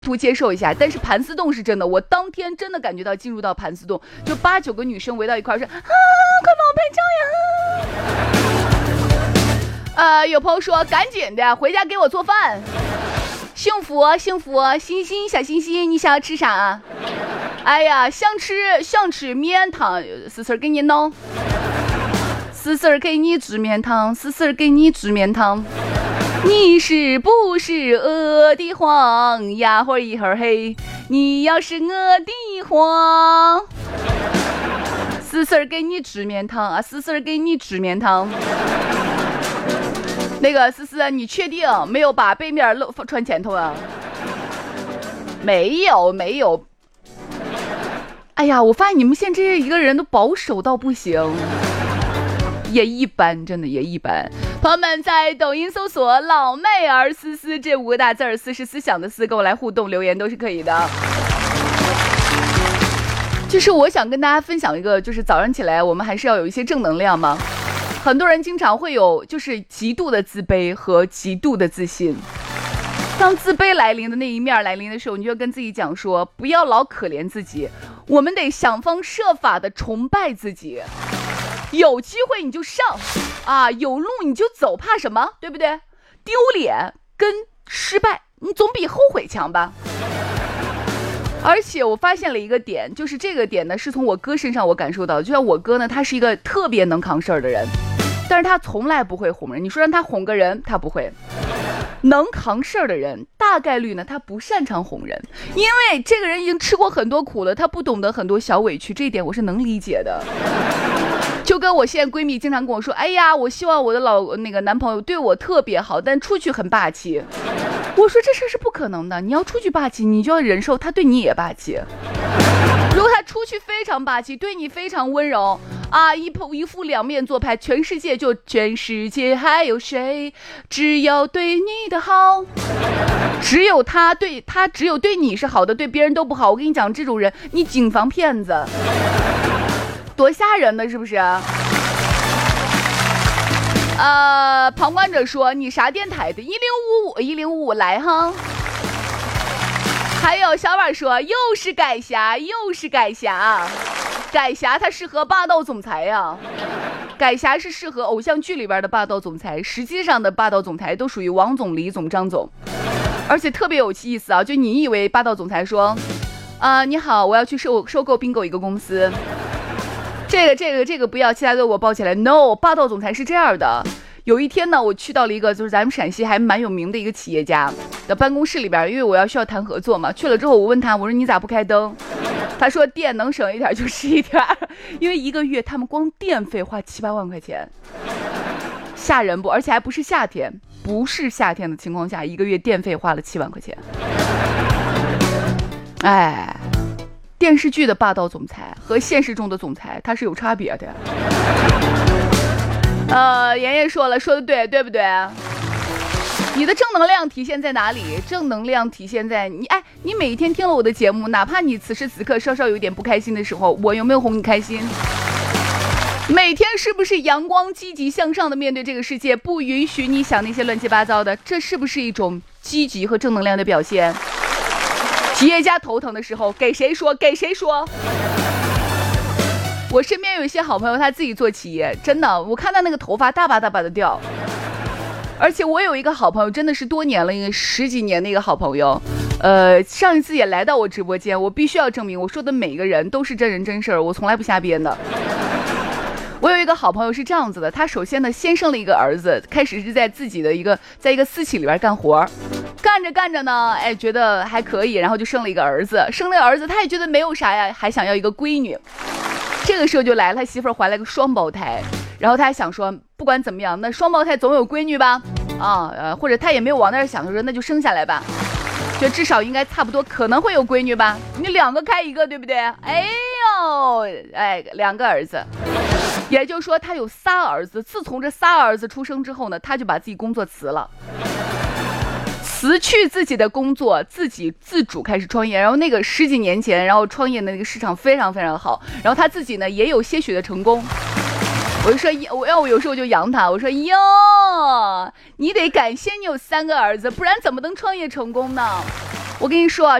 图接受一下，但是盘丝洞是真的，我当天真的感觉到进入到盘丝洞，就8、9个女生围到一块说啊，快帮我拍照呀！有朋友说赶紧的回家给我做饭，幸福幸福，欣欣小欣欣，你想要吃啥？哎呀，想吃面汤，思思给你弄，思思给你制面汤，思思给你制面汤。你是不是我的黄呀？会儿一会儿黑，你要是我的黄，思思给你制面汤啊，思思给你制面汤。那个思思，你确定没有把背面穿前头啊？没有。哎呀，我发现你们现在这一个人都保守到不行。也一般，真的也一般。朋友们在抖音搜索老妹儿思思这5个大字儿，思是思想的思，跟我来互动留言都是可以的。就是我想跟大家分享一个，就是早上起来我们还是要有一些正能量嘛。很多人经常会有就是极度的自卑和极度的自信。当自卑来临的那一面来临的时候，你就要跟自己讲说，不要老可怜自己，我们得想方设法的崇拜自己。有机会你就上啊，有路你就走，怕什么？对不对？丢脸跟失败，你总比后悔强吧。而且我发现了一个点，就是这个点呢，是从我哥身上我感受到的。就像我哥呢，他是一个特别能扛事儿的人，但是他从来不会哄人。你说让他哄个人，他不会。能扛事儿的人，大概率呢，他不擅长哄人，因为这个人已经吃过很多苦了，他不懂得很多小委屈，这一点我是能理解的。就跟我现在闺蜜经常跟我说，哎呀，我希望我的男朋友对我特别好，但出去很霸气。我说这事是不可能的，你要出去霸气，你就要忍受他对你也霸气。如果他出去非常霸气，对你非常温柔啊，一副两面做派，全世界还有谁只要对你的好，只有他只有对你是好的，对别人都不好。我跟你讲，这种人你谨防骗子，多吓人的是不是？旁观者说你啥电台的？1055来哈。还有小婉说又是改侠，改侠他适合霸道总裁呀。改侠是适合偶像剧里边的霸道总裁，实际上的霸道总裁都属于王总、李总、张总，而且特别有意思啊！就你以为霸道总裁说你好，我要去收购并购一个公司，这个不要，其他的我包起来。 No， 霸道总裁是这样的。有一天呢，我去到了一个就是咱们陕西还蛮有名的一个企业家的办公室里边，因为我需要谈合作嘛。去了之后我问他，我说你咋不开灯？他说电能省一点就是一点，因为一个月他们光电费花7、8万块钱，吓人不？而且还不是夏天的情况下，一个月电费花了7万块钱。哎，电视剧的霸道总裁和现实中的总裁它是有差别的。妍妍说了，说的对，对不对？你的正能量体现在哪里？正能量体现在你每天听了我的节目，哪怕你此时此刻稍稍有点不开心的时候，我有没有哄你开心？每天是不是阳光积极向上的面对这个世界，不允许你想那些乱七八糟的？这是不是一种积极和正能量的表现？企业家头疼的时候给谁说？我身边有一些好朋友，他自己做企业，真的，我看到那个头发大把的掉。而且我有一个好朋友，真的是多年了，一个10几年的一个好朋友，上一次也来到我直播间，我必须要证明我说的每个人都是真人真事儿，我从来不瞎编的。我有一个好朋友是这样子的，他首先呢先生了一个儿子，开始是在自己的在一个私企里边干活，干着呢，觉得还可以，然后就生了一个儿子，他也觉得没有啥呀，还想要一个闺女。这个时候就来了，他媳妇儿怀了个双胞胎，然后他还想说，不管怎么样，那双胞胎总有闺女吧？或者他也没有往那儿想，就说那就生下来吧，就至少应该差不多可能会有闺女吧？你2个开1个，对不对？2个儿子，也就是说他有3儿子。自从这3儿子出生之后呢，他就把自己工作辞了。辞去自己的工作，自己自主开始创业，然后那个10几年前，然后创业的那个市场非常非常好，然后他自己呢也有些许的成功。我就说，我有时候就扬他，我说哟，你得感谢你有3个儿子，不然怎么能创业成功呢？ 我跟你说啊，